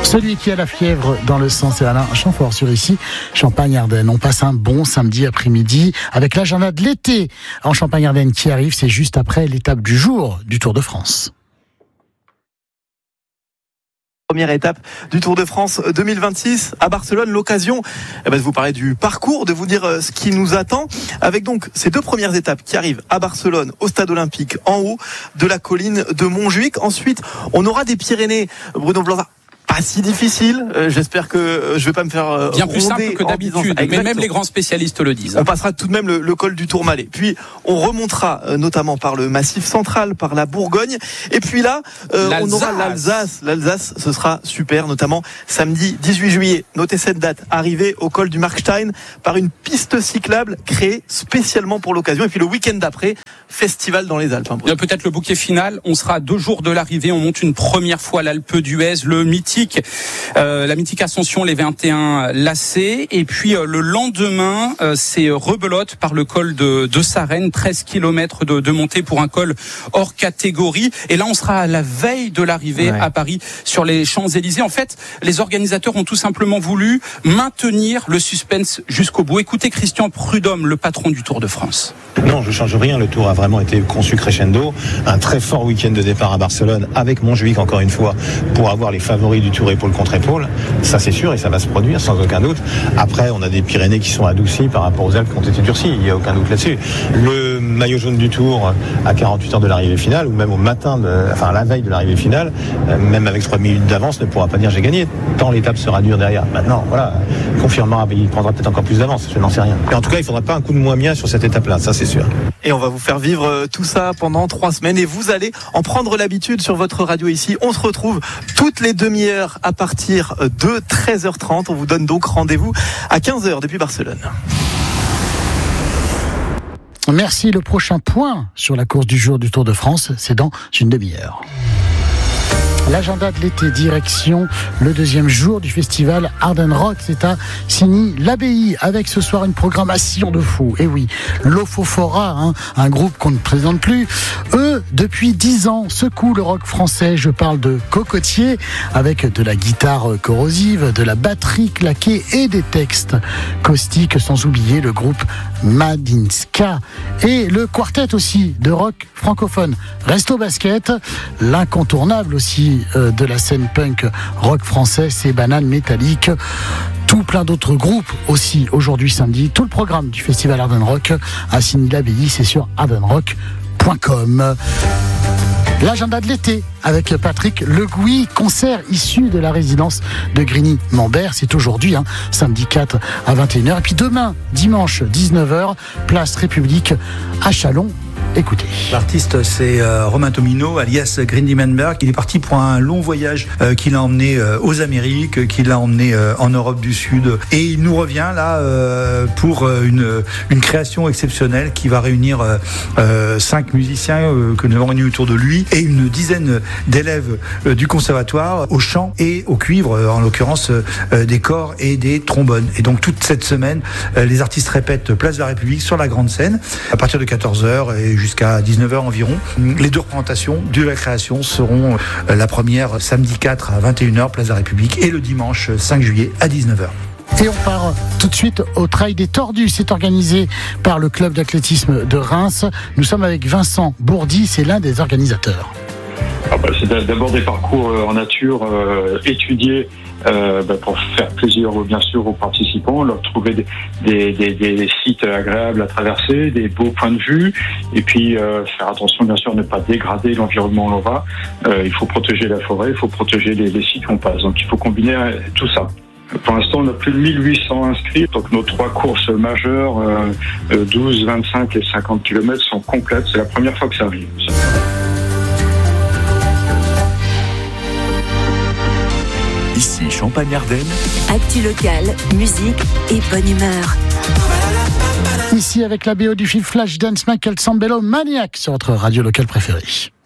Celui qui a la fièvre dans le sang, c'est Alain Chamfort sur ici, Champagne-Ardenne. On passe un bon samedi après-midi avec l'agenda de l'été en Champagne-Ardenne qui arrive. C'est juste après l'étape du jour du Tour de France. Première étape du Tour de France 2026 à Barcelone, l'occasion de vous parler du parcours, de vous dire ce qui nous attend, avec donc ces deux premières étapes qui arrivent à Barcelone, au stade olympique, en haut de la colline de Montjuïc. Ensuite, on aura des Pyrénées, Bruno Blanc. Pas si difficile, j'espère que je vais pas me faire bien plus simple que d'habitude, mais même les grands spécialistes le disent. On passera tout de même le col du Tourmalet, puis on remontera notamment par le Massif central, par la Bourgogne, et puis là on aura l'Alsace, ce sera super, notamment samedi 18 juillet. Notez cette date, arrivée au col du Markstein par une piste cyclable créée spécialement pour l'occasion, et puis le week-end d'après, festival dans les Alpes. Peut-être le bouquet final, on sera à 2 jours de l'arrivée, on monte une première fois l'Alpe d'Huez, le la mythique ascension, les 21 lacets, et puis le lendemain c'est rebelote par le col de Sarenne, 13 km de montée pour un col hors catégorie, et là on sera à la veille de l'arrivée à Paris sur les Champs-Élysées. En fait, les organisateurs ont tout simplement voulu maintenir le suspense jusqu'au bout. Écoutez Christian Prudhomme, le patron du Tour de France. Non, je ne change rien, le Tour a vraiment été conçu crescendo, un très fort week-end de départ à Barcelone avec Montjuïc encore une fois pour avoir les favoris du Tour épaule contre épaule, ça c'est sûr et ça va se produire sans aucun doute. Après on a des Pyrénées qui sont adoucies par rapport aux Alpes qui ont été durcies, il n'y a aucun doute là-dessus. Le maillot jaune du Tour à 48 heures de l'arrivée finale ou même au matin, à la veille de l'arrivée finale, même avec 3 minutes d'avance ne pourra pas dire j'ai gagné, tant l'étape sera dure derrière. Maintenant voilà, confirmera, il prendra peut-être encore plus d'avance, je n'en sais rien. Mais en tout cas il ne faudra pas un coup de moins bien sur cette étape-là, ça c'est sûr. Et on va vous faire vivre tout ça pendant 3 semaines et vous allez en prendre l'habitude sur votre radio ici. On se retrouve toutes les demi-heures à partir de 13h30. On vous donne donc rendez-vous à 15h depuis Barcelone. Merci. Le prochain point sur la course du jour du Tour de France, c'est dans une demi-heure. L'agenda de l'été, direction le 2e jour du festival Ardennes Rock, c'est à Signy-l'Abbaye, avec ce soir une programmation de fou. Et oui, l'Ophophora, un groupe qu'on ne présente plus, eux, depuis 10 ans, secouent le rock français. Je parle de Cocotier, avec de la guitare corrosive, de la batterie claquée et des textes caustiques, sans oublier le groupe Madinska. Et le quartet aussi de rock francophone, Resto Basket, l'incontournable aussi de la scène punk rock français, c'est Banane Métallique. Tout plein d'autres groupes aussi aujourd'hui samedi. Tout le programme du festival Ardennes Rock à Signy-l'Abbaye, c'est sur ardennesrock.com. L'agenda de l'été avec Patrick Le Gouy, concert issu de la résidence de Grigny-Mambert. C'est aujourd'hui, samedi 4 à 21h. Et puis demain, dimanche 19h, place République à Châlons. Écoutez. L'artiste, c'est Romain Tomino, alias Grigny-Mambert. Il est parti pour un long voyage qui l'a emmené aux Amériques, qui l'a emmené en Europe du Sud. Et il nous revient là pour une création exceptionnelle qui va réunir 5 musiciens que nous avons réunis autour de lui et une dizaine d'élèves du conservatoire au chant et au cuivre, en l'occurrence des corps et des trombones. Et donc toute cette semaine, les artistes répètent Place de la République sur la grande scène à partir de 14h et jusqu'à 19h environ. Les 2 représentations de la création seront la première samedi 4 à 21h, place de la République, et le dimanche 5 juillet à 19h. Et on part tout de suite au Trail des Tordus. C'est organisé par le club d'athlétisme de Reims. Nous sommes avec Vincent Bourdi, c'est l'un des organisateurs. C'est d'abord des parcours en nature étudiés pour faire plaisir bien sûr aux participants, leur trouver des sites agréables à traverser, des beaux points de vue, et puis faire attention bien sûr à ne pas dégrader l'environnement où l'on va. Il faut protéger la forêt, il faut protéger les sites où on passe, donc il faut combiner tout ça. Pour l'instant, on a plus de 1800 inscrits, donc nos 3 courses majeures, 12, 25 et 50 km sont complètes, c'est la première fois que ça arrive. Ici, Champagne-Ardenne. Actu locale, musique et bonne humeur. Ici avec la BO du film Flashdance, Michael Sambello, Maniac sur votre radio locale préférée.